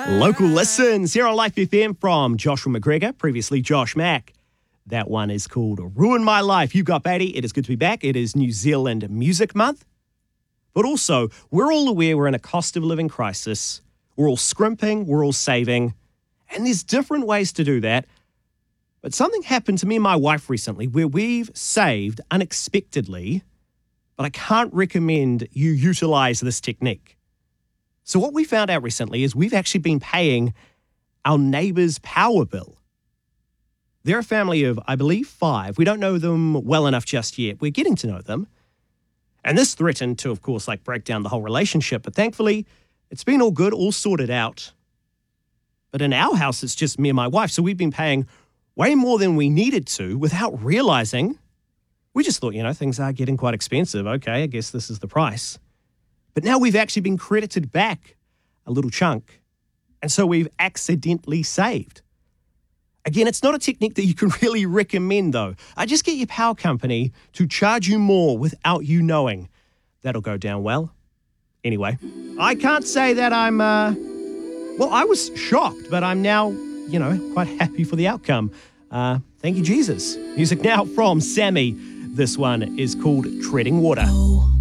Local listens here on Life FM from Joshua McGregor, previously Josh Mack. That one is called Ruin My Life. You got Beatty. It is good to be back. It is New Zealand Music Month. But also, we're all aware we're in a cost of living crisis. We're all scrimping, we're all saving, and there's different ways to do that. But something happened to me and my wife recently where we've saved unexpectedly, but I can't recommend you utilize this technique. So what we found out recently is we've actually been paying our neighbor's power bill. They're a family of, I believe, 5. We don't know them well enough just yet. We're getting to know them. And this threatened to, of course, break down the whole relationship. But thankfully, it's been all good, all sorted out. But in our house, it's just me and my wife. So we've been paying way more than we needed to without realizing. We just thought, things are getting quite expensive. Okay, I guess this is the price. But now we've actually been credited back a little chunk. And so we've accidentally saved. Again, it's not a technique that you can really recommend, though. I just get your power company to charge you more without you knowing. That'll go down well. Anyway, I can't say that I'm, I was shocked, but I'm now, quite happy for the outcome. Thank you, Jesus. Music now from Sammy. This one is called Treading Water.